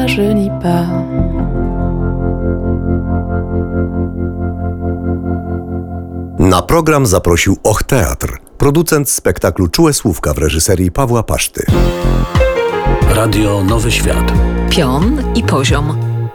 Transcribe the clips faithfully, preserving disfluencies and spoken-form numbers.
rajeunit pas. Na program zaprosił Och Teatr, producent spektaklu Czułe Słówka w reżyserii Pawła Paszty. Radio Nowy Świat. Pion i poziom.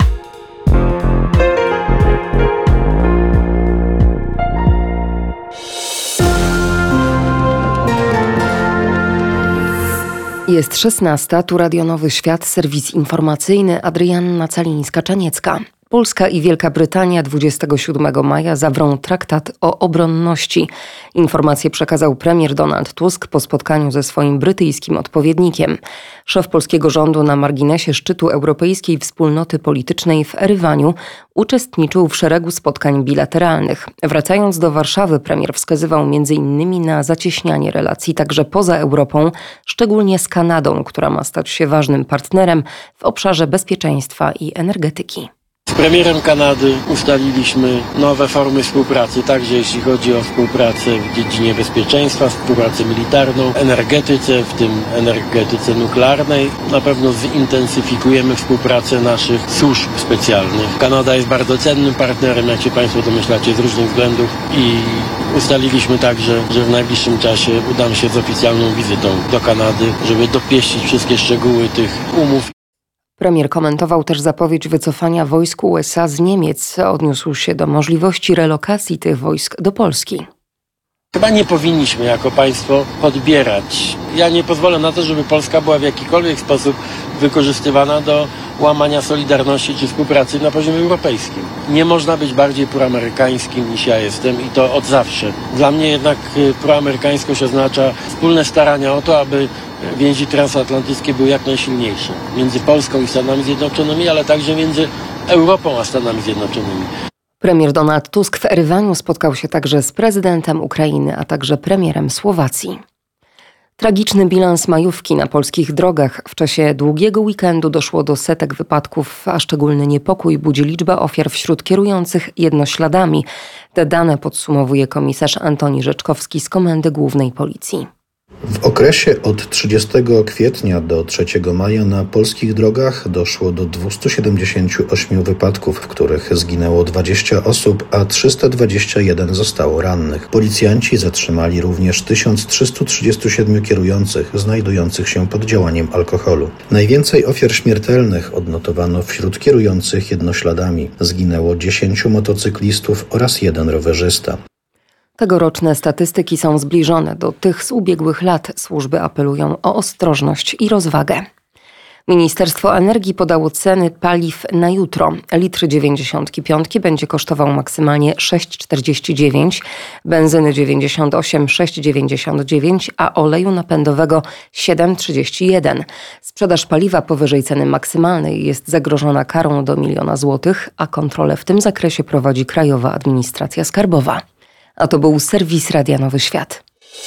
Jest szesnasta, tu Radio Nowy Świat, serwis informacyjny, Adrianna Calińska-Czaniecka. Polska i Wielka Brytania dwudziestego siódmego maja zawrą traktat o obronności. Informację przekazał premier Donald Tusk po spotkaniu ze swoim brytyjskim odpowiednikiem. Szef polskiego rządu na marginesie szczytu Europejskiej Wspólnoty Politycznej w Erywaniu uczestniczył w szeregu spotkań bilateralnych. Wracając do Warszawy, premier wskazywał między innymi na zacieśnianie relacji także poza Europą, szczególnie z Kanadą, która ma stać się ważnym partnerem w obszarze bezpieczeństwa i energetyki. Z premierem Kanady ustaliliśmy nowe formy współpracy, także jeśli chodzi o współpracę w dziedzinie bezpieczeństwa, współpracę militarną, energetyce, w tym energetyce nuklearnej. Na pewno zintensyfikujemy współpracę naszych służb specjalnych. Kanada jest bardzo cennym partnerem, jak się Państwo domyślacie, z różnych względów i ustaliliśmy także, że w najbliższym czasie udam się z oficjalną wizytą do Kanady, żeby dopieścić wszystkie szczegóły tych umów. Premier komentował też zapowiedź wycofania wojsk U S A z Niemiec. Odniósł się do możliwości relokacji tych wojsk do Polski. Chyba nie powinniśmy jako państwo odbierać. Ja nie pozwolę na to, żeby Polska była w jakikolwiek sposób wykorzystywana do łamania solidarności czy współpracy na poziomie europejskim. Nie można być bardziej proamerykańskim niż ja jestem i to od zawsze. Dla mnie jednak proamerykańskość oznacza wspólne starania o to, aby więzi transatlantyckie były jak najsilniejsze. Między Polską i Stanami Zjednoczonymi, ale także między Europą a Stanami Zjednoczonymi. Premier Donald Tusk w Erywaniu spotkał się także z prezydentem Ukrainy, a także premierem Słowacji. Tragiczny bilans majówki na polskich drogach. W czasie długiego weekendu doszło do setek wypadków, a szczególny niepokój budzi liczba ofiar wśród kierujących jednośladami. Te dane podsumowuje komisarz Antoni Rzeczkowski z Komendy Głównej Policji. W okresie od trzydziestego kwietnia do trzeciego maja na polskich drogach doszło do dwieście siedemdziesiąt osiem wypadków, w których zginęło dwadzieścia osób, a trzysta dwadzieścia jeden zostało rannych. Policjanci zatrzymali również tysiąc trzysta trzydzieści siedem kierujących znajdujących się pod działaniem alkoholu. Najwięcej ofiar śmiertelnych odnotowano wśród kierujących jednośladami. Zginęło dziesięciu motocyklistów oraz jeden rowerzysta. Tegoroczne statystyki są zbliżone do tych z ubiegłych lat. Służby apelują o ostrożność i rozwagę. Ministerstwo Energii podało ceny paliw na jutro. Litr dziewięćdziesiątki piątki będzie kosztował maksymalnie sześć czterdzieści dziewięć, benzyny dziewięćdziesiąt osiem sześć dziewięćdziesiąt dziewięć, a oleju napędowego siedem trzydzieści jeden. Sprzedaż paliwa powyżej ceny maksymalnej jest zagrożona karą do miliona złotych, a kontrolę w tym zakresie prowadzi Krajowa Administracja Skarbowa. A to był serwis Radia Nowy Świat.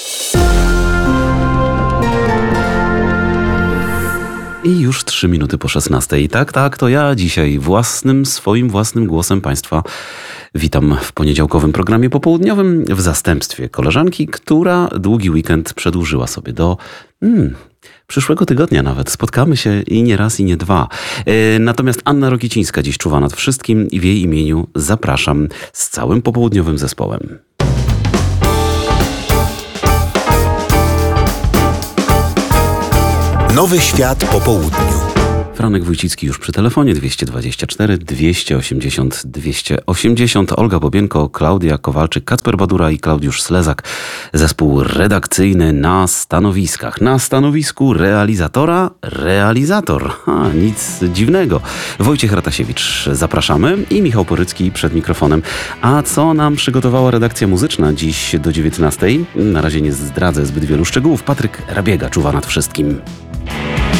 I już trzy minuty po szesnastej. Tak, tak, to ja dzisiaj własnym, swoim własnym głosem Państwa witam w poniedziałkowym programie popołudniowym w zastępstwie koleżanki, która długi weekend przedłużyła sobie do hmm, przyszłego tygodnia nawet. Spotkamy się i nie raz, i nie dwa. Yy, natomiast Anna Rokicińska dziś czuwa nad wszystkim i w jej imieniu zapraszam z całym popołudniowym zespołem. Nowy Świat po południu. Franek Wójcicki już przy telefonie dwieście dwadzieścia cztery dwieście osiemdziesiąt dwieście osiemdziesiąt. Olga Bobienko, Klaudia Kowalczyk, Kacper Badura i Klaudiusz Slezak. Zespół redakcyjny na stanowiskach. Na stanowisku realizatora realizator. Ha, nic dziwnego. Wojciech Ratasiewicz, zapraszamy, i Michał Porycki przed mikrofonem. A co nam przygotowała redakcja muzyczna dziś do dziewiętnastej? Na razie nie zdradzę zbyt wielu szczegółów. Patryk Rabiega czuwa nad wszystkim.